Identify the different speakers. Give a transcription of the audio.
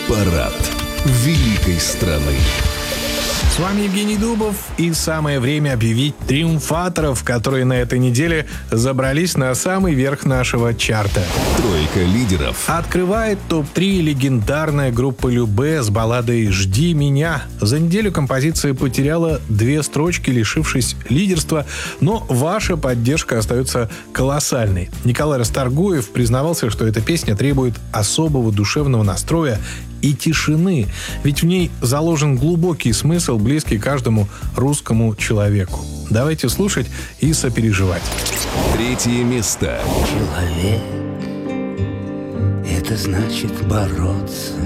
Speaker 1: Хит-парад великой страны.
Speaker 2: С вами Евгений Дубов, и самое время объявить триумфаторов, которые на этой неделе забрались на самый верх нашего чарта.
Speaker 1: Тройка лидеров.
Speaker 2: Открывает топ-3 легендарная группа Любэ с балладой «Жди меня». За неделю композиция потеряла 2 строчки, лишившись лидерства, но ваша поддержка остается колоссальной. Николай Расторгуев признавался, что эта песня требует особого душевного настроя и тишины, ведь в ней заложен глубокий смысл, близкий каждому русскому человеку. Давайте слушать и сопереживать.
Speaker 1: 3 место.
Speaker 3: Человек — это значит бороться